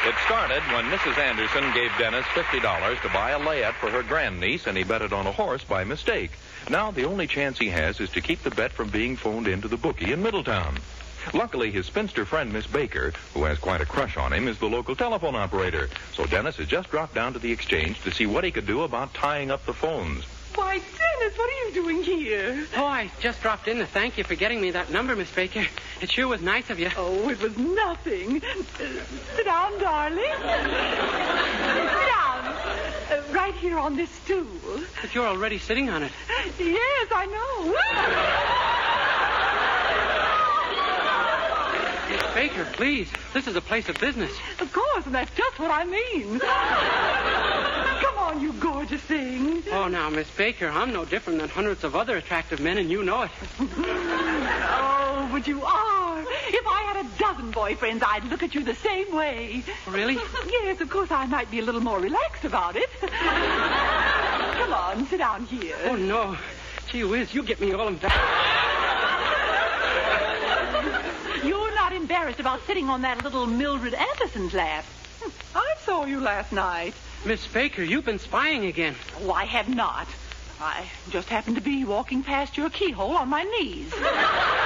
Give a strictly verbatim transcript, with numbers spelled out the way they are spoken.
It started when Missus Anderson gave Dennis fifty dollars to buy a layette for her grandniece, and he bet it on a horse by mistake. Now the only chance he has is to keep the bet from being phoned into the bookie in Middletown. Luckily, his spinster friend, Miss Baker, who has quite a crush on him, is the local telephone operator. So Dennis has just dropped down to the exchange to see what he could do about tying up the phones. Why, Dennis, what are you doing here? Oh, I just dropped in to thank you for getting me that number, Miss Baker. It sure was nice of you. Oh, it was nothing. Uh, sit down, darling. Sit down. Uh, right here on this stool. But you're already sitting on it. Yes, I know. Miss Baker, please. This is a place of business. Of course, and that's just what I mean. Come on, you gorgeous thing. Oh, now, Miss Baker, I'm no different than hundreds of other attractive men, and you know it. Oh, but you are. If I had a dozen boyfriends, I'd look at you the same way. Really? Yes, of course, I might be a little more relaxed about it. Come on, sit down here. Oh, no. Gee whiz, you get me all embarrassed. You're not embarrassed about sitting on that little Mildred Anderson's lap. I saw you last night. Miss Baker, you've been spying again. Oh, I have not. I just happened to be walking past your keyhole on my knees.